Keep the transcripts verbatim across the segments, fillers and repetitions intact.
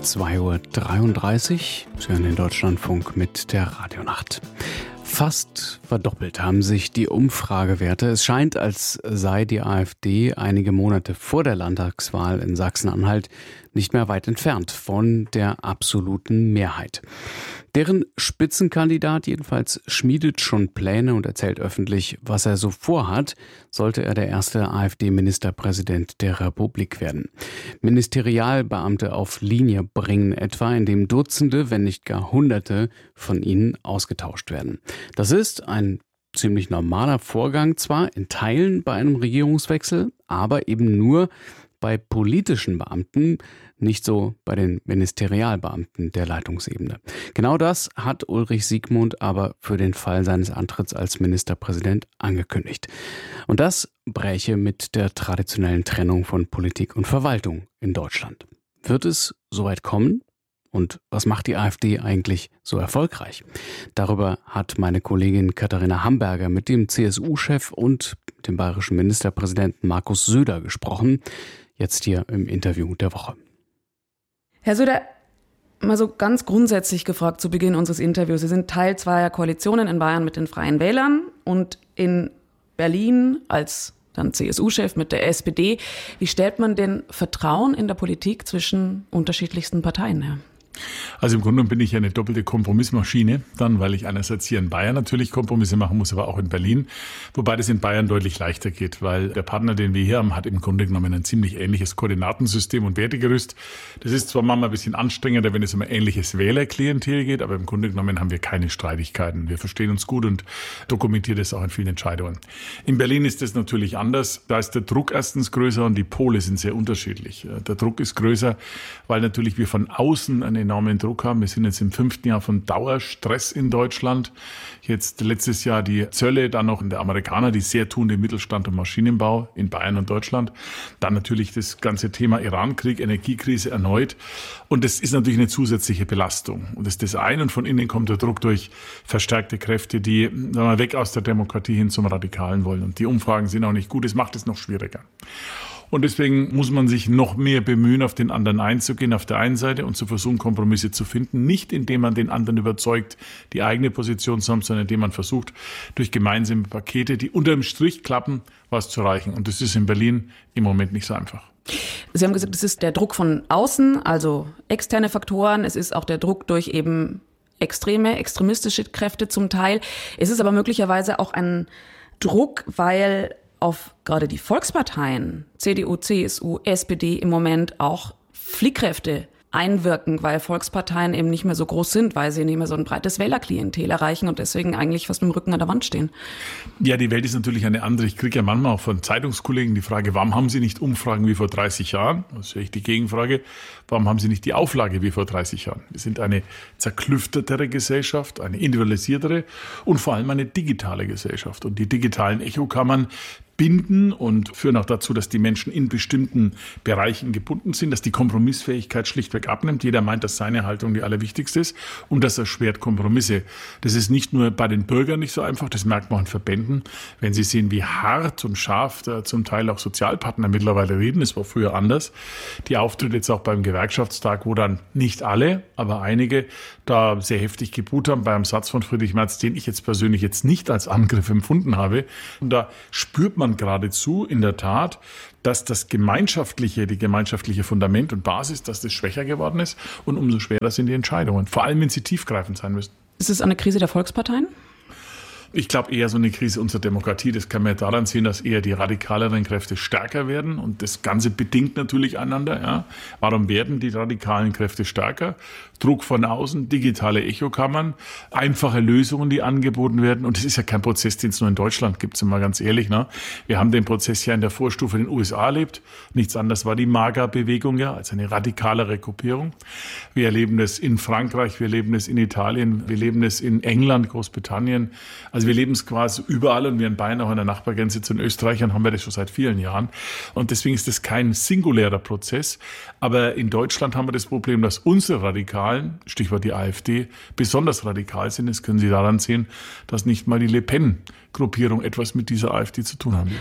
zwei Uhr dreiunddreißig. Sie hören den Deutschlandfunk mit der Radionacht. Fast verdoppelt haben sich die Umfragewerte. Es scheint, als sei die AfD einige Monate vor der Landtagswahl in Sachsen-Anhalt nicht mehr weit entfernt von der absoluten Mehrheit. Deren Spitzenkandidat jedenfalls schmiedet schon Pläne und erzählt öffentlich, was er so vorhat, sollte er der erste AfD-Ministerpräsident der Republik werden. Ministerialbeamte auf Linie bringen etwa, indem Dutzende, wenn nicht gar Hunderte von ihnen ausgetauscht werden. Das ist ein ziemlich normaler Vorgang zwar, in Teilen bei einem Regierungswechsel, aber eben nur bei politischen Beamten, nicht so bei den Ministerialbeamten der Leitungsebene. Genau das hat Ulrich Siegmund aber für den Fall seines Antritts als Ministerpräsident angekündigt. Und das bräche mit der traditionellen Trennung von Politik und Verwaltung in Deutschland. Wird es soweit kommen? Und was macht die AfD eigentlich so erfolgreich? Darüber hat meine Kollegin Katharina Hamburger mit dem C S U-Chef und dem bayerischen Ministerpräsidenten Markus Söder gesprochen. Jetzt hier im Interview der Woche. Herr Söder, mal so ganz grundsätzlich gefragt zu Beginn unseres Interviews. Sie sind Teil zweier Koalitionen in Bayern mit den Freien Wählern und in Berlin als dann C S U-Chef mit der S P D. Wie stellt man denn Vertrauen in der Politik zwischen unterschiedlichsten Parteien her? Also im Grunde bin ich eine doppelte Kompromissmaschine dann, weil ich einerseits hier in Bayern natürlich Kompromisse machen muss, aber auch in Berlin. Wobei das in Bayern deutlich leichter geht, weil der Partner, den wir hier haben, hat im Grunde genommen ein ziemlich ähnliches Koordinatensystem und Wertegerüst. Das ist zwar manchmal ein bisschen anstrengender, wenn es um ein ähnliches Wählerklientel geht, aber im Grunde genommen haben wir keine Streitigkeiten. Wir verstehen uns gut und dokumentieren das auch in vielen Entscheidungen. In Berlin ist das natürlich anders. Da ist der Druck erstens größer und die Pole sind sehr unterschiedlich. Der Druck ist größer, weil natürlich wir von außen eine enormen Druck haben. Wir sind jetzt im fünften Jahr von Dauerstress in Deutschland. Jetzt letztes Jahr die Zölle, dann noch der Amerikaner, die sehr tun den Mittelstand und Maschinenbau in Bayern und Deutschland. Dann natürlich das ganze Thema Irankrieg, Energiekrise erneut. Und das ist natürlich eine zusätzliche Belastung. Und das ist das eine. Und von innen kommt der Druck durch verstärkte Kräfte, die sagen wir mal, weg aus der Demokratie hin zum Radikalen wollen. Und die Umfragen sind auch nicht gut. Das macht es noch schwieriger. Und deswegen muss man sich noch mehr bemühen, auf den anderen einzugehen, auf der einen Seite und zu versuchen, Kompromisse zu finden. Nicht indem man den anderen überzeugt, die eigene Position zu haben, sondern indem man versucht, durch gemeinsame Pakete, die unterm Strich klappen, was zu erreichen. Und das ist in Berlin im Moment nicht so einfach. Sie haben gesagt, es ist der Druck von außen, also externe Faktoren. Es ist auch der Druck durch eben extreme, extremistische Kräfte zum Teil. Es ist aber möglicherweise auch ein Druck, weil auf gerade die Volksparteien, C D U, C S U, S P D im Moment auch Fliehkräfte einwirken, weil Volksparteien eben nicht mehr so groß sind, weil sie nicht mehr so ein breites Wählerklientel erreichen und deswegen eigentlich fast mit dem Rücken an der Wand stehen. Ja, die Welt ist natürlich eine andere. Ich kriege ja manchmal auch von Zeitungskollegen die Frage, warum haben Sie nicht Umfragen wie vor dreißig Jahren? Das ist ja die Gegenfrage. Warum haben Sie nicht die Auflage wie vor dreißig Jahren? Wir sind eine zerklüftetere Gesellschaft, eine individualisiertere und vor allem eine digitale Gesellschaft. Und die digitalen Echokammern binden und führen auch dazu, dass die Menschen in bestimmten Bereichen gebunden sind, dass die Kompromissfähigkeit schlichtweg abnimmt. Jeder meint, dass seine Haltung die allerwichtigste ist und das erschwert Kompromisse. Das ist nicht nur bei den Bürgern nicht so einfach, das merkt man auch in Verbänden. Wenn Sie sehen, wie hart und scharf da zum Teil auch Sozialpartner mittlerweile reden, das war früher anders. Die Auftritte jetzt auch beim Gewerkschaftstag, wo dann nicht alle, aber einige da sehr heftig geboot haben bei einem Satz von Friedrich Merz, den ich jetzt persönlich jetzt nicht als Angriff empfunden habe. Und da spürt man geradezu in der Tat, dass das gemeinschaftliche, die gemeinschaftliche Fundament und Basis, dass das schwächer geworden ist und umso schwerer sind die Entscheidungen, vor allem wenn sie tiefgreifend sein müssen. Ist es eine Krise der Volksparteien? Ich glaube eher so eine Krise unserer Demokratie. Das kann man ja daran sehen, dass eher die radikaleren Kräfte stärker werden. Und das Ganze bedingt natürlich einander. Ja. Warum werden die radikalen Kräfte stärker? Druck von außen, digitale Echokammern, einfache Lösungen, die angeboten werden. Und das ist ja kein Prozess, den es nur in Deutschland gibt, sind wir ganz ehrlich. Ne? Wir haben den Prozess ja in der Vorstufe in den U S A erlebt. Nichts anderes war die MAGA-Bewegung, ja, als eine radikalere Gruppierung. Wir erleben das in Frankreich, wir erleben das in Italien, wir erleben das in England, Großbritannien. Also wir leben es quasi überall und wir in Bayern, auch an der Nachbargrenze zu den Österreichern, haben wir das schon seit vielen Jahren. Und deswegen ist das kein singulärer Prozess. Aber in Deutschland haben wir das Problem, dass unsere Radikalen, Stichwort die AfD, besonders radikal sind. Das können Sie daran sehen, dass nicht mal die Le Pen-Gruppierung etwas mit dieser AfD zu tun haben will.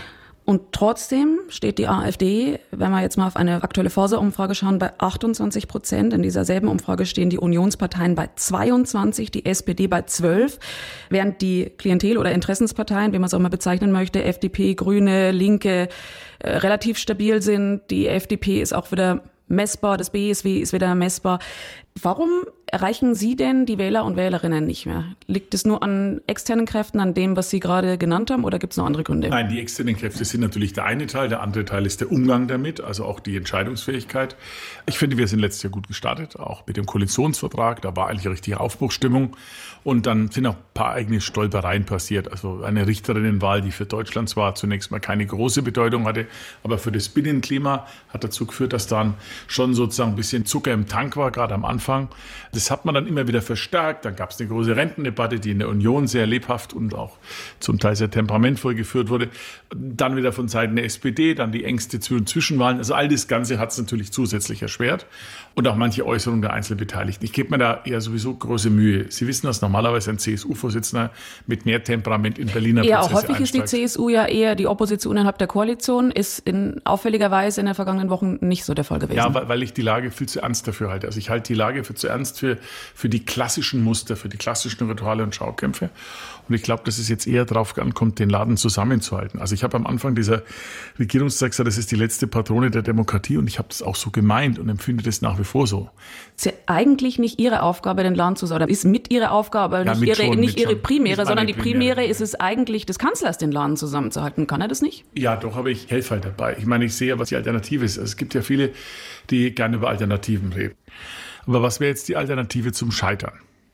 Und trotzdem steht die AfD, wenn wir jetzt mal auf eine aktuelle Forsa-Umfrage schauen, bei achtundzwanzig Prozent. In dieser selben Umfrage stehen die Unionsparteien bei zweiundzwanzig, die S P D bei zwölf, während die Klientel- oder Interessensparteien, wie man es auch mal bezeichnen möchte, F D P, Grüne, Linke, äh, relativ stabil sind. Die F D P ist auch wieder messbar, das B S W ist wieder messbar. Warum erreichen Sie denn die Wähler und Wählerinnen nicht mehr? Liegt es nur an externen Kräften, an dem, was Sie gerade genannt haben, oder gibt es noch andere Gründe? Nein, die externen Kräfte sind natürlich der eine Teil. Der andere Teil ist der Umgang damit, also auch die Entscheidungsfähigkeit. Ich finde, wir sind letztes Jahr gut gestartet, auch mit dem Koalitionsvertrag. Da war eigentlich eine richtige Aufbruchsstimmung. Und dann sind auch ein paar eigene Stolpereien passiert. Also eine Richterinnenwahl, die für Deutschland zwar zunächst mal keine große Bedeutung hatte, aber für das Binnenklima hat dazu geführt, dass dann schon sozusagen ein bisschen Zucker im Tank war, gerade am Anfang. Das hat man dann immer wieder verstärkt. Dann gab es eine große Rentendebatte, die in der Union sehr lebhaft und auch zum Teil sehr temperamentvoll geführt wurde. Dann wieder von Seiten der S P D, dann die Ängste zu den Zwischenwahlen. Also all das Ganze hat es natürlich zusätzlich erschwert. Und auch manche Äußerungen der einzelnen Beteiligten. Ich gebe mir da eher sowieso große Mühe. Sie wissen, dass normalerweise ein C S U-Vorsitzender mit mehr Temperament in Berliner ja, Prozesse auch häufig einsteigt. ist die C S U ja eher die Opposition innerhalb der Koalition, ist in auffälligerweise in den vergangenen Wochen nicht so der Fall gewesen. Ja, weil, weil ich die Lage viel zu ernst dafür halte. Also ich halte die Lage für zu ernst für, für die klassischen Muster, für die klassischen Rituale und Schaukämpfe. Und ich glaube, dass es jetzt eher darauf ankommt, den Laden zusammenzuhalten. Also ich habe am Anfang dieser Regierungszeit gesagt, das ist die letzte Patrone der Demokratie, und ich habe das auch so gemeint und empfinde das nach wie vor so. Es ist ja eigentlich nicht Ihre Aufgabe, den Laden zu oder ist mit Ihre Aufgabe, ja, nicht, ihre, schon, nicht Ihre schon. Primäre, Nicht sondern die Primäre, Primäre ist es eigentlich des Kanzlers, den Laden zusammenzuhalten. Kann er das nicht? Ja, doch, aber ich helfe halt dabei. Ich meine, ich sehe ja, was die Alternative ist. Also es gibt ja viele, die gerne über Alternativen reden. Aber was wäre jetzt die Alternative zum Scheitern?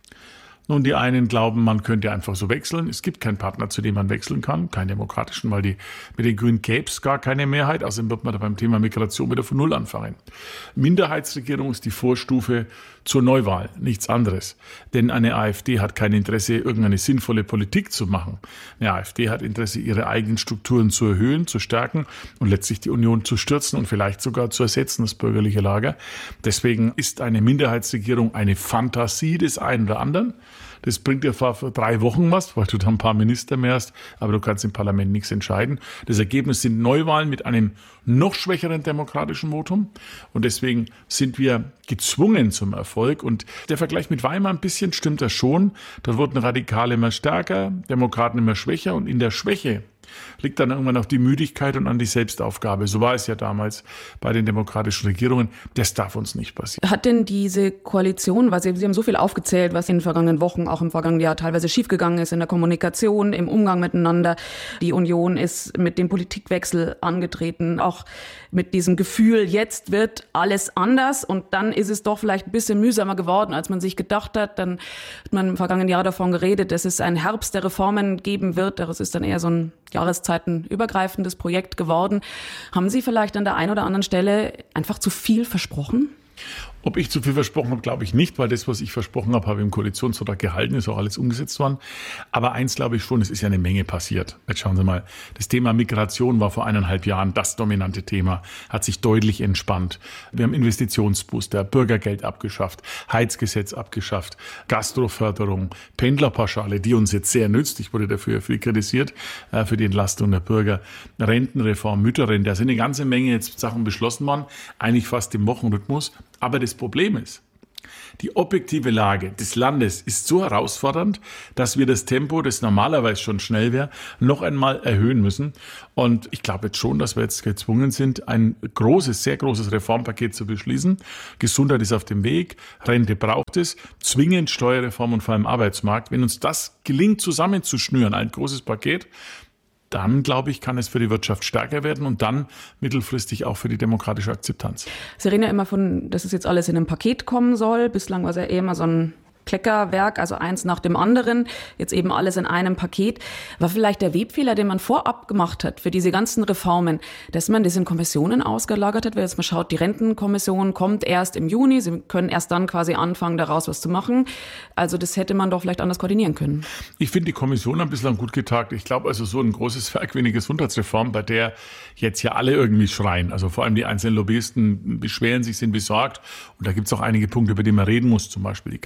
Nun, die einen glauben, man könnte einfach so wechseln. Es gibt keinen Partner, zu dem man wechseln kann, keinen demokratischen, weil die, mit den Grünen gäbe es gar keine Mehrheit. Außerdem wird man da beim Thema Migration wieder von Null anfangen. Minderheitsregierung ist die Vorstufe zur Neuwahl, nichts anderes. Denn eine AfD hat kein Interesse, irgendeine sinnvolle Politik zu machen. Eine AfD hat Interesse, ihre eigenen Strukturen zu erhöhen, zu stärken und letztlich die Union zu stürzen und vielleicht sogar zu ersetzen, das bürgerliche Lager. Deswegen ist eine Minderheitsregierung eine Fantasie des einen oder anderen. Das bringt dir vor drei Wochen was, weil du da ein paar Minister mehr hast, aber du kannst im Parlament nichts entscheiden. Das Ergebnis sind Neuwahlen mit einem noch schwächeren demokratischen Votum. Und deswegen sind wir gezwungen zum Erfolg. Und der Vergleich mit Weimar ein bisschen stimmt das schon. Da wurden Radikale immer stärker, Demokraten immer schwächer. Und in der Schwäche liegt dann irgendwann auch die Müdigkeit und an die Selbstaufgabe. So war es ja damals bei den demokratischen Regierungen. Das darf uns nicht passieren. Hat denn diese Koalition, weil Sie, Sie haben so viel aufgezählt, was in den vergangenen Wochen, auch im vergangenen Jahr teilweise schiefgegangen ist in der Kommunikation, im Umgang miteinander. Die Union ist mit dem Politikwechsel angetreten, auch mit diesem Gefühl, jetzt wird alles anders, und dann ist es doch vielleicht ein bisschen mühsamer geworden, als man sich gedacht hat. Dann hat man im vergangenen Jahr davon geredet, dass es einen Herbst der Reformen geben wird. Das ist dann eher so ein jahreszeitenübergreifendes Projekt geworden. Haben Sie vielleicht an der einen oder anderen Stelle einfach zu viel versprochen? Ob ich zu viel versprochen habe, glaube ich nicht, weil das, was ich versprochen habe, habe ich im Koalitionsvertrag gehalten, ist auch alles umgesetzt worden. Aber eins glaube ich schon, es ist ja eine Menge passiert. Jetzt schauen Sie mal, das Thema Migration war vor eineinhalb Jahren das dominante Thema, hat sich deutlich entspannt. Wir haben Investitionsbooster, Bürgergeld abgeschafft, Heizgesetz abgeschafft, Gastroförderung, Pendlerpauschale, die uns jetzt sehr nützt. Ich wurde dafür viel kritisiert, für die Entlastung der Bürger. Rentenreform, Mütterrente, da sind eine ganze Menge jetzt Sachen beschlossen worden, eigentlich fast im Wochenrhythmus. Aber das Problem ist, die objektive Lage des Landes ist so herausfordernd, dass wir das Tempo, das normalerweise schon schnell wäre, noch einmal erhöhen müssen. Und ich glaube jetzt schon, dass wir jetzt gezwungen sind, ein großes, sehr großes Reformpaket zu beschließen. Gesundheit ist auf dem Weg, Rente braucht es, zwingend Steuerreform und vor allem Arbeitsmarkt. Wenn uns das gelingt, zusammenzuschnüren, ein großes Paket, dann, glaube ich, kann es für die Wirtschaft stärker werden und dann mittelfristig auch für die demokratische Akzeptanz. Sie reden ja immer von, dass es jetzt alles in einem Paket kommen soll. Bislang war es ja eher immer so ein Kleckerwerk, also eins nach dem anderen, jetzt eben alles in einem Paket. War vielleicht der Webfehler, den man vorab gemacht hat für diese ganzen Reformen, dass man das in Kommissionen ausgelagert hat? Wenn jetzt mal schaut, die Rentenkommission kommt erst im Juni, sie können erst dann quasi anfangen, daraus was zu machen. Also das hätte man doch vielleicht anders koordinieren können. Ich finde, die Kommission hat bislang gut getagt. Ich glaube also, so ein großes Werk wie eine Gesundheitsreform, bei der jetzt ja alle irgendwie schreien, also vor allem die einzelnen Lobbyisten beschweren sich, sind besorgt. Und da gibt es auch einige Punkte, über die man reden muss, zum Beispiel die Krankenhäuser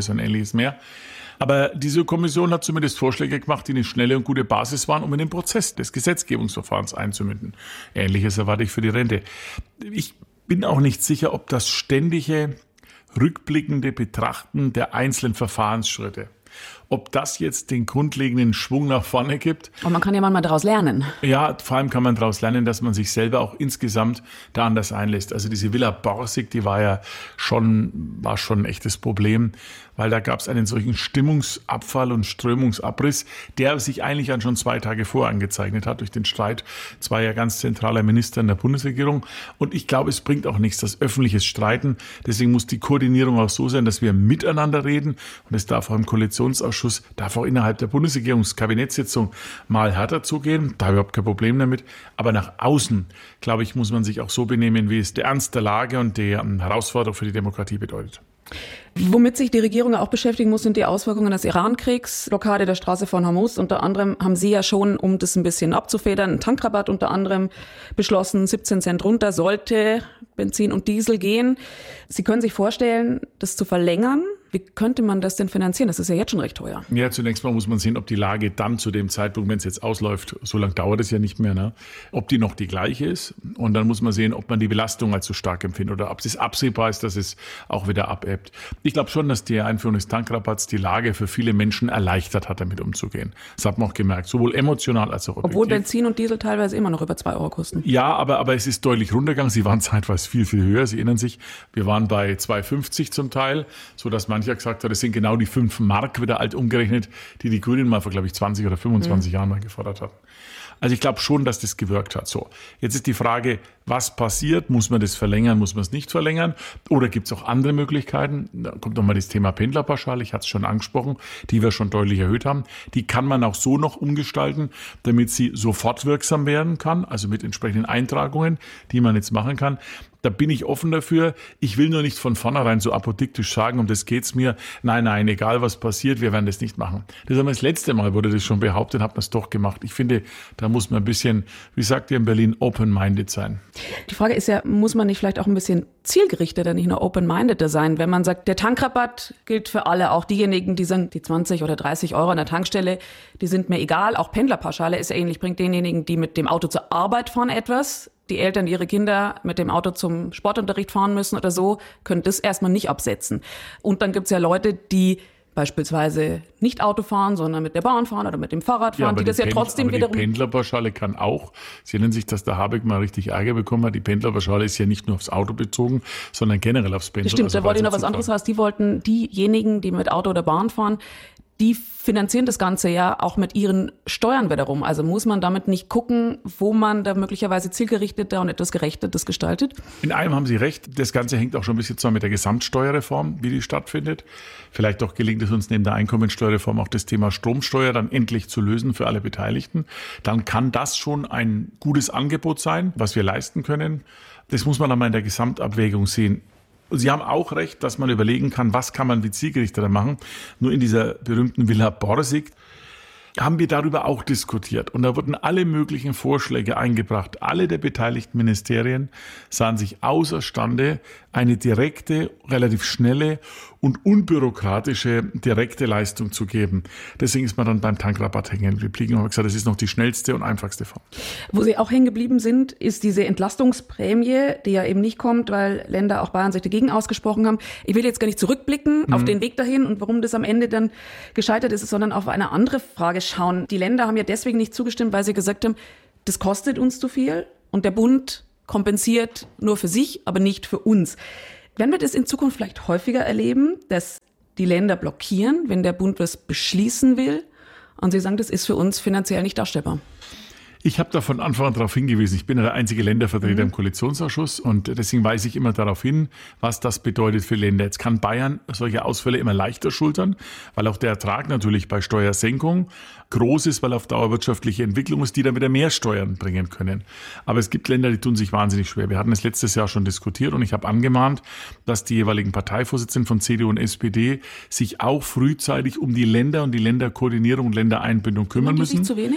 und Ähnliches mehr. Aber diese Kommission hat zumindest Vorschläge gemacht, die eine schnelle und gute Basis waren, um in den Prozess des Gesetzgebungsverfahrens einzumünden. Ähnliches erwarte ich für die Rente. Ich bin auch nicht sicher, ob das ständige, rückblickende Betrachten der einzelnen Verfahrensschritte, ob das jetzt den grundlegenden Schwung nach vorne gibt. Und man kann ja manchmal daraus lernen. Ja, vor allem kann man daraus lernen, dass man sich selber auch insgesamt da anders einlässt. Also diese Villa Borsig, die war ja schon, war schon ein echtes Problem, weil da gab es einen solchen Stimmungsabfall und Strömungsabriss, der sich eigentlich schon zwei Tage vorher angezeichnet hat durch den Streit zweier ganz zentraler Minister in der Bundesregierung. Und ich glaube, es bringt auch nichts, das öffentliches Streiten. Deswegen muss die Koordinierung auch so sein, dass wir miteinander reden. Und es darf auch im Koalitionsausschuss, darf auch innerhalb der Bundesregierungskabinettssitzung mal härter zugehen. Da habe ich überhaupt kein Problem damit. Aber nach außen, glaube ich, muss man sich auch so benehmen, wie es der Ernst der Lage und der Herausforderung für die Demokratie bedeutet. Womit sich die Regierung auch beschäftigen muss, sind die Auswirkungen des Iran-Kriegs, Blockade der Straße von Hormuz. Unter anderem haben Sie ja schon, um das ein bisschen abzufedern, einen Tankrabatt unter anderem beschlossen, siebzehn Cent runter sollte Benzin und Diesel gehen. Sie können sich vorstellen, das zu verlängern. Wie könnte man das denn finanzieren? Das ist ja jetzt schon recht teuer. Ja, zunächst mal muss man sehen, ob die Lage dann zu dem Zeitpunkt, wenn es jetzt ausläuft, so lange dauert es ja nicht mehr, ne? Ob die noch die gleiche ist. Und dann muss man sehen, ob man die Belastung als so stark empfindet oder ob es absehbar ist, dass es auch wieder abebbt. Ich glaube schon, dass die Einführung des Tankrabatts die Lage für viele Menschen erleichtert hat, damit umzugehen. Das hat man auch gemerkt, sowohl emotional als auch objektiv. Obwohl Benzin und Diesel teilweise immer noch über zwei Euro kosten. Ja, aber, aber es ist deutlich runtergegangen. Sie waren zeitweise viel, viel höher. Sie erinnern sich, wir waren bei zwei fünfzig zum Teil, sodass mancher gesagt hat, es sind genau die fünf Mark wieder alt umgerechnet, die die Grünen mal vor, glaube ich, zwanzig oder fünfundzwanzig mhm. Jahren mal gefordert hatten. Also ich glaube schon, dass das gewirkt hat. So, jetzt ist die Frage, was passiert? Muss man das verlängern? Muss man es nicht verlängern? Oder gibt es auch andere Möglichkeiten? Da kommt nochmal das Thema Pendlerpauschale. Ich hatte es schon angesprochen, die wir schon deutlich erhöht haben. Die kann man auch so noch umgestalten, damit sie sofort wirksam werden kann, also mit entsprechenden Eintragungen, die man jetzt machen kann. Da bin ich offen dafür. Ich will nur nicht von vornherein so apodiktisch sagen, um das geht's mir. Nein, nein, egal was passiert, wir werden das nicht machen. Das haben wir das letzte Mal, wurde das schon behauptet, hat man es doch gemacht. Ich finde, da muss man ein bisschen, wie sagt ihr in Berlin, open-minded sein. Die Frage ist ja, muss man nicht vielleicht auch ein bisschen zielgerichteter, nicht nur open-mindeder sein, wenn man sagt, der Tankrabatt gilt für alle, auch diejenigen, die sagen, die zwanzig oder dreißig Euro an der Tankstelle, die sind mir egal. Auch Pendlerpauschale ist ja ähnlich, bringt denjenigen, die mit dem Auto zur Arbeit fahren, etwas. Die Eltern, die ihre Kinder mit dem Auto zum Sportunterricht fahren müssen oder so, können das erstmal nicht absetzen. Und dann gibt's ja Leute, die beispielsweise nicht Auto fahren, sondern mit der Bahn fahren oder mit dem Fahrrad fahren, ja, die das die ja trotzdem aber wiederum... Die Pendlerpauschale kann auch, Sie erinnern sich, dass der Habeck mal richtig Ärger bekommen hat, die Pendlerpauschale ist ja nicht nur aufs Auto bezogen, sondern generell aufs Pendeln. Das stimmt, also da wollte ich noch was anderes raus. Die wollten diejenigen, die mit Auto oder Bahn fahren, die finanzieren das Ganze ja auch mit ihren Steuern wiederum. Also muss man damit nicht gucken, wo man da möglicherweise zielgerichteter und etwas gerechter das gestaltet? In einem haben Sie recht. Das Ganze hängt auch schon ein bisschen zusammen mit der Gesamtsteuerreform, wie die stattfindet. Vielleicht auch gelingt es uns neben der Einkommensteuerreform auch das Thema Stromsteuer dann endlich zu lösen für alle Beteiligten. Dann kann das schon ein gutes Angebot sein, was wir leisten können. Das muss man dann mal in der Gesamtabwägung sehen. Sie haben auch recht, dass man überlegen kann, was kann man wie zielgerichteter machen. Nur in dieser berühmten Villa Borsig haben wir darüber auch diskutiert. Und da wurden alle möglichen Vorschläge eingebracht. Alle der beteiligten Ministerien sahen sich außerstande, eine direkte, relativ schnelle und unbürokratische direkte Leistung zu geben. Deswegen ist man dann beim Tankrabatt hängen geblieben und hat gesagt, das ist noch die schnellste und einfachste Form. Wo Sie auch hängen geblieben sind, ist diese Entlastungsprämie, die ja eben nicht kommt, weil Länder, auch Bayern, sich dagegen ausgesprochen haben. Ich will jetzt gar nicht zurückblicken mhm. auf den Weg dahin und warum das am Ende dann gescheitert ist, sondern auf eine andere Frage schauen. Die Länder haben ja deswegen nicht zugestimmt, weil sie gesagt haben, das kostet uns zu viel und der Bund kompensiert nur für sich, aber nicht für uns. Werden wir das in Zukunft vielleicht häufiger erleben, dass die Länder blockieren, wenn der Bund was beschließen will und sie sagen, das ist für uns finanziell nicht darstellbar? Ich habe da von Anfang an darauf hingewiesen. Ich bin ja der einzige Ländervertreter mhm. im Koalitionsausschuss und deswegen weise ich immer darauf hin, was das bedeutet für Länder. Jetzt kann Bayern solche Ausfälle immer leichter schultern, weil auch der Ertrag natürlich bei Steuersenkung groß ist, weil auf Dauer wirtschaftliche Entwicklung ist, die dann wieder mehr Steuern bringen können. Aber es gibt Länder, die tun sich wahnsinnig schwer. Wir hatten es letztes Jahr schon diskutiert und ich habe angemahnt, dass die jeweiligen Parteivorsitzenden von C D U und S P D sich auch frühzeitig um die Länder und die Länderkoordinierung und Ländereinbindung kümmern müssen. Sind die sich zu wenig?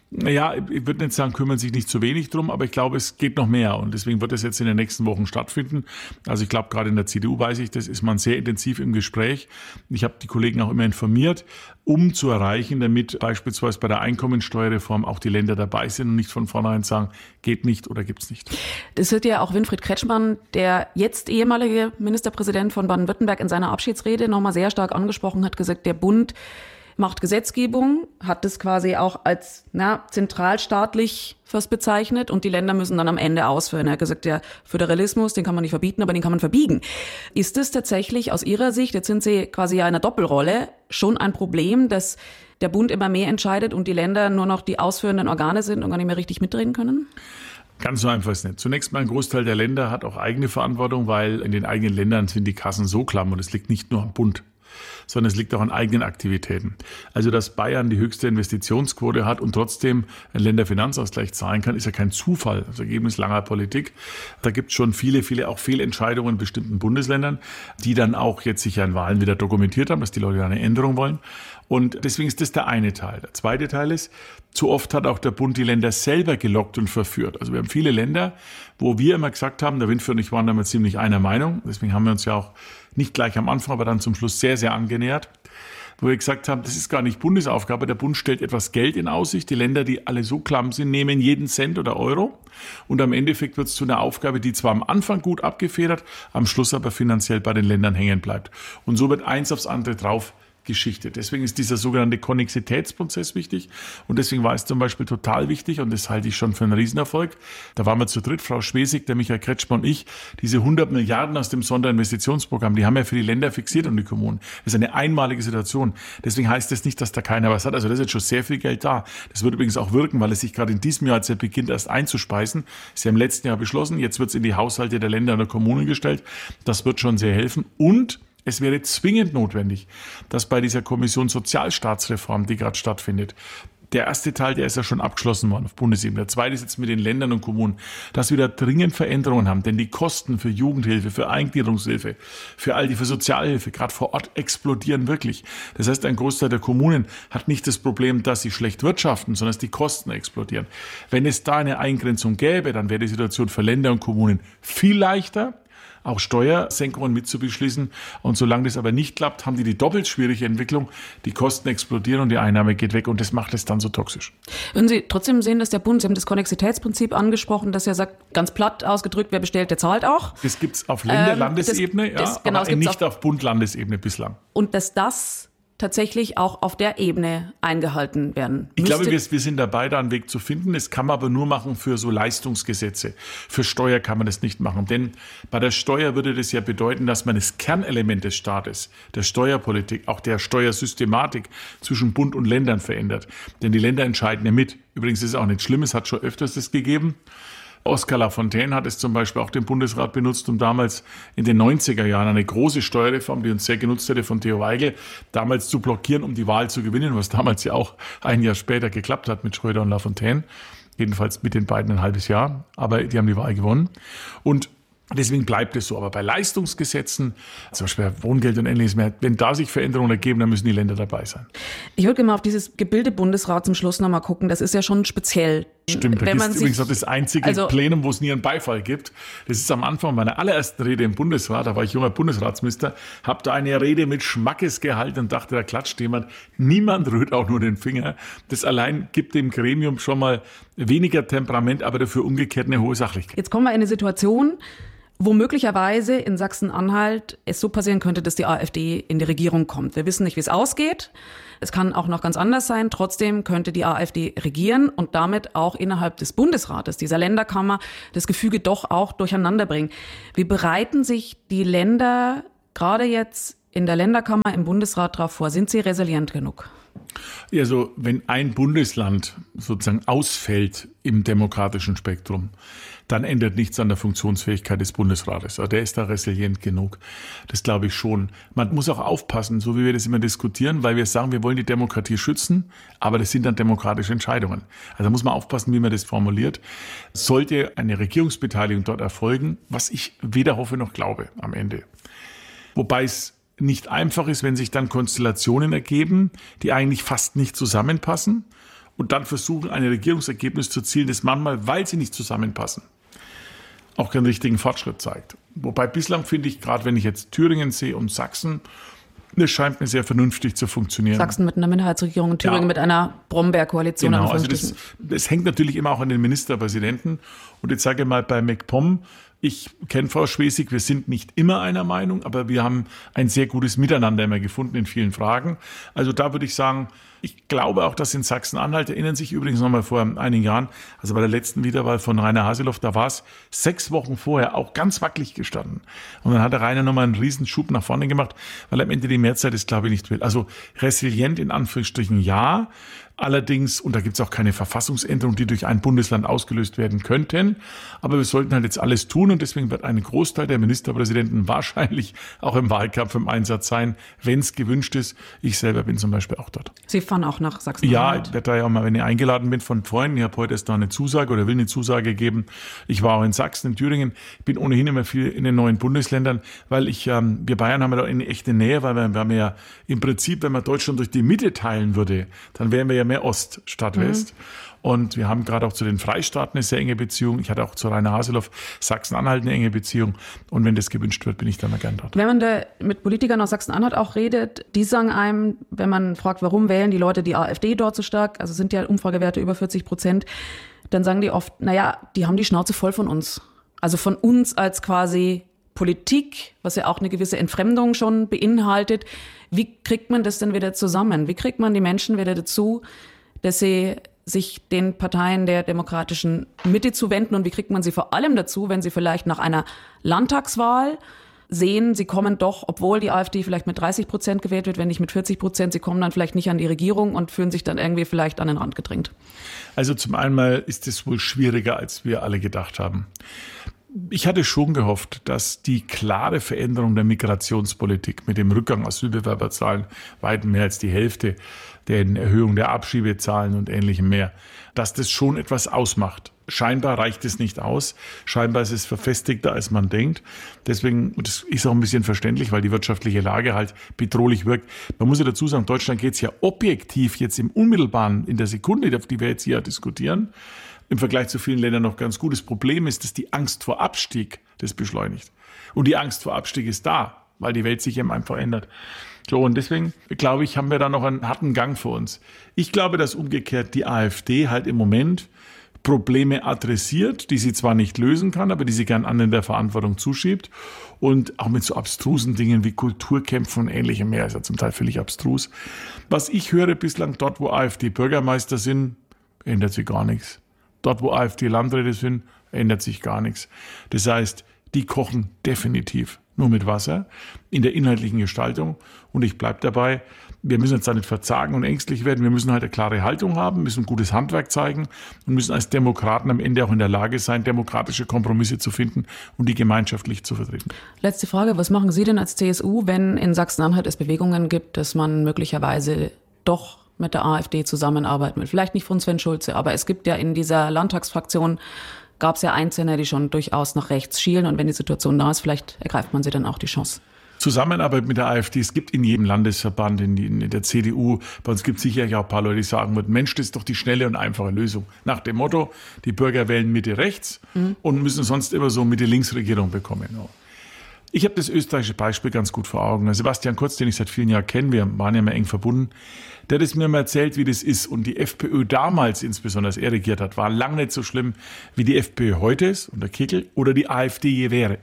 Naja, ich würde nicht sagen, kümmern sich nicht zu wenig drum, aber ich glaube, es geht noch mehr und deswegen wird es jetzt in den nächsten Wochen stattfinden. Also ich glaube, gerade in der C D U weiß ich, das ist man sehr intensiv im Gespräch. Ich habe die Kollegen auch immer informiert, um zu erreichen, damit beispielsweise bei der Einkommensteuerreform auch die Länder dabei sind und nicht von vornherein sagen, geht nicht oder gibt's nicht. Das wird ja auch Winfried Kretschmann, der jetzt ehemalige Ministerpräsident von Baden-Württemberg, in seiner Abschiedsrede nochmal sehr stark angesprochen hat, gesagt, der Bund macht Gesetzgebung, hat das quasi auch als na, zentralstaatlich fast bezeichnet und die Länder müssen dann am Ende ausführen. Er hat gesagt, der Föderalismus, den kann man nicht verbieten, aber den kann man verbiegen. Ist es tatsächlich aus Ihrer Sicht, jetzt sind Sie quasi ja in einer Doppelrolle, schon ein Problem, dass der Bund immer mehr entscheidet und die Länder nur noch die ausführenden Organe sind und gar nicht mehr richtig mitreden können? Ganz so einfach ist es nicht. Zunächst mal ein Großteil der Länder hat auch eigene Verantwortung, weil in den eigenen Ländern sind die Kassen so klamm und es liegt nicht nur am Bund, sondern es liegt auch an eigenen Aktivitäten. Also, dass Bayern die höchste Investitionsquote hat und trotzdem einen Länderfinanzausgleich zahlen kann, ist ja kein Zufall, das Ergebnis langer Politik. Da gibt es schon viele, viele auch Fehlentscheidungen in bestimmten Bundesländern, die dann auch jetzt sich ja in Wahlen wieder dokumentiert haben, dass die Leute eine Änderung wollen. Und deswegen ist das der eine Teil. Der zweite Teil ist, zu oft hat auch der Bund die Länder selber gelockt und verführt. Also wir haben viele Länder, wo wir immer gesagt haben, der Winfried und ich waren damals ziemlich einer Meinung. Deswegen haben wir uns ja auch nicht gleich am Anfang, aber dann zum Schluss sehr, sehr angenähert, wo wir gesagt haben, das ist gar nicht Bundesaufgabe. Der Bund stellt etwas Geld in Aussicht. Die Länder, die alle so klamm sind, nehmen jeden Cent oder Euro. Und am Endeffekt wird es zu einer Aufgabe, die zwar am Anfang gut abgefedert, am Schluss aber finanziell bei den Ländern hängen bleibt. Und so wird eins aufs andere drauf Geschichte. Deswegen ist dieser sogenannte Konnexitätsprozess wichtig und deswegen war es zum Beispiel total wichtig und das halte ich schon für einen Riesenerfolg. Da waren wir zu dritt, Frau Schwesig, der Michael Kretschmann und ich, diese hundert Milliarden aus dem Sonderinvestitionsprogramm, die haben ja für die Länder fixiert und die Kommunen. Das ist eine einmalige Situation. Deswegen heißt das nicht, dass da keiner was hat. Also das ist jetzt schon sehr viel Geld da. Das wird übrigens auch wirken, weil es sich gerade in diesem Jahr, als er beginnt, erst einzuspeisen. Sie haben im letzten Jahr beschlossen, jetzt wird es in die Haushalte der Länder und der Kommunen gestellt. Das wird schon sehr helfen und es wäre zwingend notwendig, dass bei dieser Kommission Sozialstaatsreform, die gerade stattfindet, der erste Teil, der ist ja schon abgeschlossen worden auf Bundesebene. Der zweite ist jetzt mit den Ländern und Kommunen, dass wir da dringend Veränderungen haben. Denn die Kosten für Jugendhilfe, für Eingliederungshilfe, für all die, für Sozialhilfe, gerade vor Ort explodieren wirklich. Das heißt, ein Großteil der Kommunen hat nicht das Problem, dass sie schlecht wirtschaften, sondern dass die Kosten explodieren. Wenn es da eine Eingrenzung gäbe, dann wäre die Situation für Länder und Kommunen viel leichter, auch Steuersenkungen mit zu beschließen. Und solange das aber nicht klappt, haben die die doppelt schwierige Entwicklung. Die Kosten explodieren und die Einnahme geht weg und das macht es dann so toxisch. Würden Sie trotzdem sehen, dass der Bund, Sie haben das Konnexitätsprinzip angesprochen, dass er sagt, ganz platt ausgedrückt, wer bestellt, der zahlt auch. Das gibt es auf Länder-, ähm, Landesebene, das, das, ja, genau, aber nicht auf Bund-Landesebene bislang. Und dass das tatsächlich auch auf der Ebene eingehalten werden müsste. Ich glaube, wir, wir sind dabei, da einen Weg zu finden. Das kann man aber nur machen für so Leistungsgesetze. Für Steuer kann man das nicht machen. Denn bei der Steuer würde das ja bedeuten, dass man das Kernelement des Staates, der Steuerpolitik, auch der Steuersystematik zwischen Bund und Ländern verändert. Denn die Länder entscheiden ja mit. Übrigens ist es auch nicht schlimm, es hat schon öfters das gegeben. Oskar Lafontaine hat es zum Beispiel auch den Bundesrat benutzt, um damals in den neunziger Jahren eine große Steuerreform, die uns sehr genutzt hätte, von Theo Weigel, damals zu blockieren, um die Wahl zu gewinnen, was damals ja auch ein Jahr später geklappt hat mit Schröder und Lafontaine. Jedenfalls mit den beiden ein halbes Jahr, aber die haben die Wahl gewonnen. Und deswegen bleibt es so. Aber bei Leistungsgesetzen, zum Beispiel Wohngeld und Ähnliches mehr, wenn da sich Veränderungen ergeben, dann müssen die Länder dabei sein. Ich würde gerne mal auf dieses Gebilde Bundesrat zum Schluss noch mal gucken. Das ist ja schon speziell. Stimmt, wenn das man ist übrigens auch das einzige also, Plenum, wo es nie einen Beifall gibt. Das ist am Anfang meiner allerersten Rede im Bundesrat, da war ich junger Bundesratsminister, habe da eine Rede mit Schmackes gehalten und dachte, da klatscht jemand. Niemand rührt auch nur den Finger. Das allein gibt dem Gremium schon mal weniger Temperament, aber dafür umgekehrt eine hohe Sachlichkeit. Jetzt kommen wir in eine Situation, wo möglicherweise in Sachsen-Anhalt es so passieren könnte, dass die AfD in die Regierung kommt. Wir wissen nicht, wie es ausgeht. Es kann auch noch ganz anders sein. Trotzdem könnte die AfD regieren und damit auch innerhalb des Bundesrates, dieser Länderkammer, das Gefüge doch auch durcheinander bringen. Wie bereiten sich die Länder gerade jetzt in der Länderkammer im Bundesrat darauf vor? Sind sie resilient genug? Also wenn ein Bundesland sozusagen ausfällt im demokratischen Spektrum, dann ändert nichts an der Funktionsfähigkeit des Bundesrates. Der ist da resilient genug. Das glaube ich schon. Man muss auch aufpassen, so wie wir das immer diskutieren, weil wir sagen, wir wollen die Demokratie schützen, aber das sind dann demokratische Entscheidungen. Also da muss man aufpassen, wie man das formuliert. Sollte eine Regierungsbeteiligung dort erfolgen, was ich weder hoffe noch glaube am Ende. Wobei es nicht einfach ist, wenn sich dann Konstellationen ergeben, die eigentlich fast nicht zusammenpassen und dann versuchen, ein Regierungsergebnis zu erzielen, das manchmal, weil sie nicht zusammenpassen, auch keinen richtigen Fortschritt zeigt. Wobei bislang finde ich, gerade wenn ich jetzt Thüringen sehe und Sachsen, das scheint mir sehr vernünftig zu funktionieren. Sachsen mit einer Minderheitsregierung und Thüringen ja. mit einer Brombeer-Koalition. Genau, also das, das hängt natürlich immer auch an den Ministerpräsidenten. Und jetzt sage ich mal bei MacPom, ich kenne Frau Schwesig, wir sind nicht immer einer Meinung, aber wir haben ein sehr gutes Miteinander immer gefunden in vielen Fragen. Also da würde ich sagen, ich glaube auch, dass in Sachsen-Anhalt, erinnern sich übrigens noch mal vor einigen Jahren, also bei der letzten Wiederwahl von Rainer Haseloff, da war es sechs Wochen vorher auch ganz wackelig gestanden. Und dann hat der Rainer noch mal einen riesen Schub nach vorne gemacht, weil am Ende die Mehrheit es, glaube ich, nicht will. Also resilient in Anführungsstrichen ja. Allerdings, und da gibt es auch keine Verfassungsänderung, die durch ein Bundesland ausgelöst werden könnten, aber wir sollten halt jetzt alles tun und deswegen wird ein Großteil der Ministerpräsidenten wahrscheinlich auch im Wahlkampf im Einsatz sein, wenn es gewünscht ist. Ich selber bin zum Beispiel auch dort. Sie fahren auch nach Sachsen-Anhalt? Ja, ich werde da ja auch mal, wenn ich eingeladen bin von Freunden, ich habe heute erst da eine Zusage oder will eine Zusage geben. Ich war auch in Sachsen, in Thüringen, ich bin ohnehin immer viel in den neuen Bundesländern, weil ich, ähm, wir Bayern haben ja da eine echte Nähe, weil wir, wir haben ja im Prinzip, wenn man Deutschland durch die Mitte teilen würde, dann wären wir ja mehr Ost statt West. Mhm. Und wir haben gerade auch zu den Freistaaten eine sehr enge Beziehung. Ich hatte auch zu Rainer Haseloff, Sachsen-Anhalt eine enge Beziehung. Und wenn das gewünscht wird, bin ich da mal gern dort. Wenn man da mit Politikern aus Sachsen-Anhalt auch redet, die sagen einem, wenn man fragt, warum wählen die Leute die AfD dort so stark, also sind ja Umfragewerte über vierzig Prozent, dann sagen die oft, naja, die haben die Schnauze voll von uns. Also von uns als quasi Politik, was ja auch eine gewisse Entfremdung schon beinhaltet. Wie kriegt man das denn wieder zusammen? Wie kriegt man die Menschen wieder dazu, dass sie sich den Parteien der demokratischen Mitte zuwenden? Und wie kriegt man sie vor allem dazu, wenn sie vielleicht nach einer Landtagswahl sehen, sie kommen doch, obwohl die AfD vielleicht mit dreißig Prozent gewählt wird, wenn nicht mit vierzig Prozent, sie kommen dann vielleicht nicht an die Regierung und fühlen sich dann irgendwie vielleicht an den Rand gedrängt? Also zum einen mal ist es wohl schwieriger, als wir alle gedacht haben. Ich hatte schon gehofft, dass die klare Veränderung der Migrationspolitik mit dem Rückgang Asylbewerberzahlen, weit mehr als die Hälfte, der Erhöhung der Abschiebezahlen und Ähnlichem mehr, dass das schon etwas ausmacht. Scheinbar reicht es nicht aus. Scheinbar ist es verfestigter, als man denkt. Deswegen, und das ist auch ein bisschen verständlich, weil die wirtschaftliche Lage halt bedrohlich wirkt. Man muss ja dazu sagen, Deutschland geht es ja objektiv jetzt im Unmittelbaren, in der Sekunde, auf die wir jetzt hier diskutieren, im Vergleich zu vielen Ländern noch ganz gut. Das Problem ist, dass die Angst vor Abstieg das beschleunigt. Und die Angst vor Abstieg ist da, weil die Welt sich eben einfach ändert. So, und deswegen, glaube ich, haben wir da noch einen harten Gang vor uns. Ich glaube, dass umgekehrt die AfD halt im Moment Probleme adressiert, die sie zwar nicht lösen kann, aber die sie gern anderen der Verantwortung zuschiebt. Und auch mit so abstrusen Dingen wie Kulturkämpfen und Ähnlichem mehr, ist ja zum Teil völlig abstrus. Was ich höre bislang, dort wo AfD-Bürgermeister sind, ändert sich gar nichts. Dort, wo AfD-Landräte sind, ändert sich gar nichts. Das heißt, die kochen definitiv nur mit Wasser in der inhaltlichen Gestaltung. Und ich bleibe dabei, wir müssen jetzt da nicht verzagen und ängstlich werden. Wir müssen halt eine klare Haltung haben, müssen gutes Handwerk zeigen und müssen als Demokraten am Ende auch in der Lage sein, demokratische Kompromisse zu finden und die gemeinschaftlich zu vertreten. Letzte Frage, was machen Sie denn als C S U, wenn in Sachsen-Anhalt es Bewegungen gibt, dass man möglicherweise doch mit der AfD zusammenarbeiten will? Vielleicht nicht von Sven Schulze, aber es gibt ja in dieser Landtagsfraktion, gab es ja Einzelne, die schon durchaus nach rechts schielen. Und wenn die Situation da ist, vielleicht ergreift man sie dann auch die Chance. Zusammenarbeit mit der AfD, es gibt in jedem Landesverband, in, die, in der C D U, bei uns gibt es sicherlich auch ein paar Leute, die sagen würden, Mensch, das ist doch die schnelle und einfache Lösung. Nach dem Motto, die Bürger wählen Mitte rechts mhm. und müssen sonst immer so Mitte links Regierung bekommen. Ich habe das österreichische Beispiel ganz gut vor Augen. Sebastian Kurz, den ich seit vielen Jahren kenne, wir waren ja mal eng verbunden, der hat es mir mal erzählt, wie das ist. Und die FPÖ damals, insbesondere als er regiert hat, war lang nicht so schlimm, wie die FPÖ heute ist, unter Kickl, oder die AfD je wäre.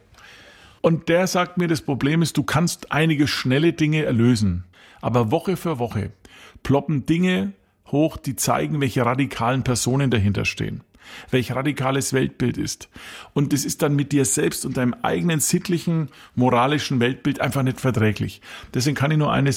Und der sagt mir, das Problem ist, du kannst einige schnelle Dinge erlösen. Aber Woche für Woche ploppen Dinge hoch, die zeigen, welche radikalen Personen dahinter stehen. Welch radikales Weltbild ist. Und das ist dann mit dir selbst und deinem eigenen sittlichen, moralischen Weltbild einfach nicht verträglich. Deswegen kann ich nur eines